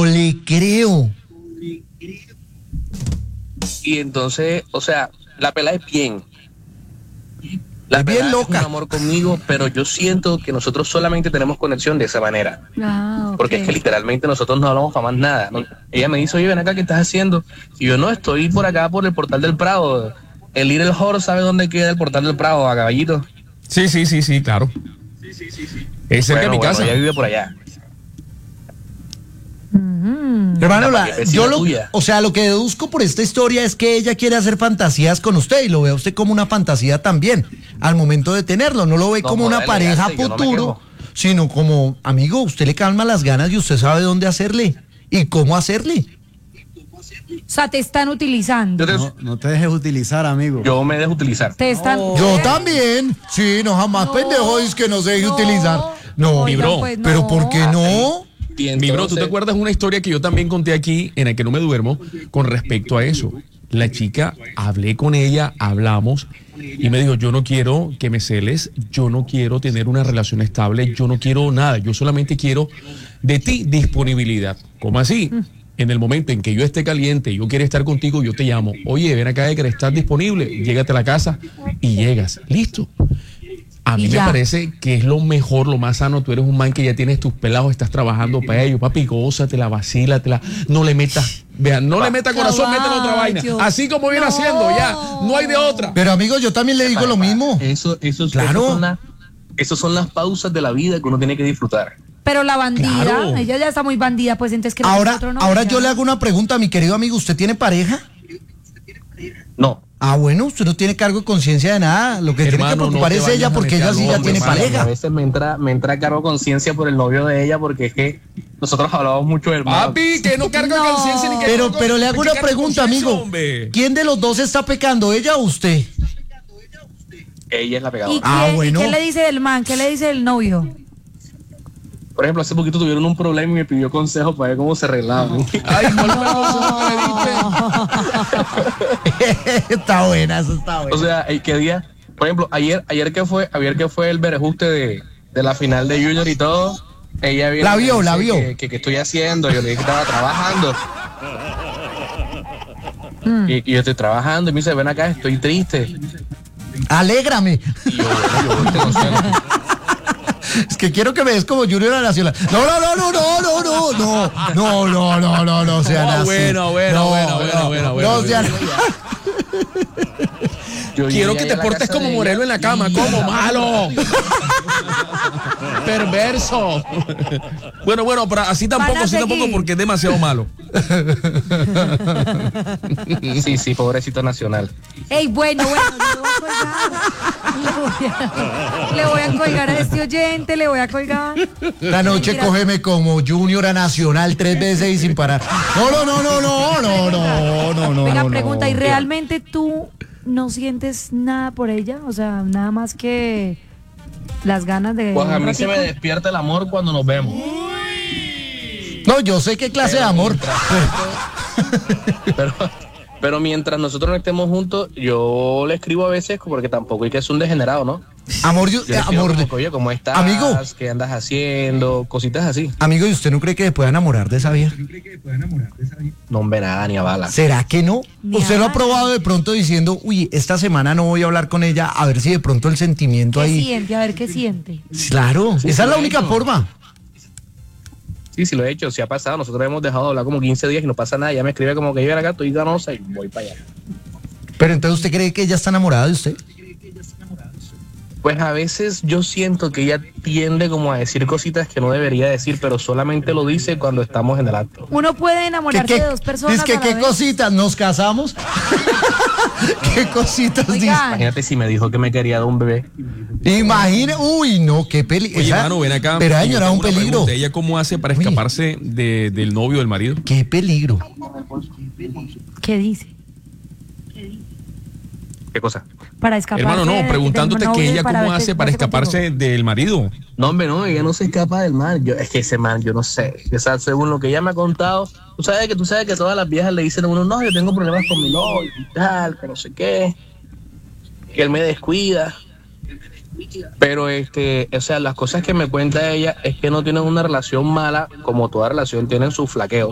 No le creo. Y entonces, o sea, la pela es bien. La Es bien pela loca. es un amor conmigo, pero yo siento que nosotros solamente tenemos conexión de esa manera. Ok. Porque es que literalmente nosotros no hablamos para más nada. Ella me dice, oye, ven acá, ¿qué estás haciendo? Y yo, no, estoy por acá, por el Portal del Prado. El Little Horse, ¿sabe dónde queda el Portal del Prado? A Caballito. Sí, claro. Es cerca de mi casa. Ella vive por allá. Hermano, La paquetecina tuya. o sea, lo que deduzco por esta historia es que ella quiere hacer fantasías con usted y lo ve a usted como una fantasía también al momento de tenerlo. No lo ve No, como una joder, pareja elegante, yo no me futuro, quejo. sino como, amigo, usted le calma las ganas y usted sabe dónde hacerle y cómo hacerle. O sea, te están utilizando. No te dejes utilizar, amigo. Yo me dejo utilizar. Te están. Yo también. Sí, no, jamás pendejo es que no se deje utilizar. No, Oiga, bro, pues, pero no. ¿por qué no? Y Mi bro, ¿tú te entonces- acuerdas una historia que yo también conté aquí en la que no me duermo con respecto a eso? La chica, hablé con ella, hablamos y me dijo, yo no quiero que me celes, yo no quiero tener una relación estable, yo no quiero nada, yo solamente quiero de ti disponibilidad. ¿Cómo así? En el momento en que yo esté caliente y yo quiero estar contigo, yo te llamo. Oye, ven acá, que estás disponible, llégate a la casa y llegas. Listo. A mí Y me ya. parece que es lo mejor, lo más sano. Tú eres un man que ya tienes tus pelados, estás trabajando para ellos. Papi, gózatela, vacílatela. No le metas, vean, no le metas corazón, métele otra vaina. Caballo. Así como viene No. haciendo, ya. No hay de otra. Pero amigo, yo también le digo lo mismo. Claro. Esas son las pausas de la vida que uno tiene que disfrutar. Pero la bandida, Claro. ella ya está muy bandida, pues entonces que Ahora, otro no. ahora Ya. yo le hago una pregunta a mi querido amigo. ¿Usted tiene pareja? No. Ah, bueno, usted no tiene cargo de conciencia de nada. Lo que tiene que Hermano, no preocupar te es vayas ella a porque meter ella sí al ya hombre, tiene hermano. A pareja. veces me entra cargo de conciencia por el novio de ella porque es que nosotros hablamos mucho del mar. Papi, que no carga No. conciencia ni que Pero le hago que una carga pregunta, conciencia, amigo. hombre. ¿Quién de los dos está pecando, ella o usted? Ella es la ¿Y, pegadora. Ah, qué, bueno. ¿y qué le dice del man? ¿Qué le dice del novio? Por ejemplo, hace poquito tuvieron un problema y me pidió consejo para ver cómo se arreglaban. Ay, ¿cuál fue el consejo que le diste? Está buena, eso está buena. O sea, ¿qué día? Por ejemplo, ayer que fue el berejuste de la final de Junior y todo, ella viene La vio, y me la dice vio. que estoy haciendo, yo le dije que estaba trabajando. Y yo estoy trabajando y me dice, ven acá, estoy triste. Alégrame. Y yo, bueno, yo te consuelo. Es que quiero que me des como Junior a Nacional. No, sean así. Bueno. No sean. Yo Quiero llegué que te a la portes casa como de Morelo ella en la cama, y- como malo. Perverso. Bueno, pero así Van a tampoco seguir. porque es demasiado malo. Sí, pobrecito nacional. Ey, bueno, le voy a colgar a este oyente, le voy a colgar. La noche Mentira. cógeme como Junior a Nacional 3 veces y sin parar. No. Venga, pregunta, ¿y realmente tú no sientes nada por ella? O sea, nada más que las ganas de... Pues a un mí se me ratico. despierta el amor cuando nos vemos. No, yo sé qué clase de amor. Pero mientras nosotros no estemos juntos, yo le escribo a veces porque tampoco hay que ser un degenerado, ¿no? Amor, Yo le escribo como que, oye, ¿cómo estás? Amigo. ¿Qué andas haciendo? Cositas así. Amigo, ¿y usted no cree que se pueda enamorar de esa vieja? No hombre nada, ni a bala. ¿Será que no? Ni ¿Usted lo ha a- probado de pronto diciendo, uy, esta semana no voy a hablar con ella, a ver si de pronto el sentimiento ¿Qué ahí... siente? A ver, ¿qué siente? Claro, Sí, esa es la lo he única hecho. forma. Sí, lo he hecho, sí ha pasado. Nosotros hemos dejado de hablar como 15 días y no pasa nada. Ya me escribe como que yo acá, estoy ganosa y voy para allá. Pero entonces, ¿usted cree que ella está enamorada de usted? Pues a veces yo siento que ella tiende como a decir cositas que no debería decir, pero solamente lo dice cuando estamos en el acto. Uno puede enamorarse de dos personas Dice que a la qué vez. cositas, ¿nos casamos? ¿Qué cositas dice? Oiga. Imagínate si me dijo que me quería dar un bebé. Imagina, uy, no, qué peligro. Oye, mano, ven acá. Pero y yo señora, tengo un una peligro. pregunta. ¿Ella cómo hace para Uy. escaparse del novio, del marido? Qué peligro. ¿Qué dice? ¿Qué cosa? Para escapar. Hermano, no, preguntándote que ella cómo hace para escaparse del marido. No, hombre, no, ella no se escapa del man. Es que ese man, yo no sé. O sea, según lo que ella me ha contado, tú sabes que todas las viejas le dicen a uno, no, yo tengo problemas con mi novio y tal, que no sé qué, que él me descuida. Pero o sea, las cosas que me cuenta ella es que no tienen una relación mala, como toda relación tienen sus flaqueos.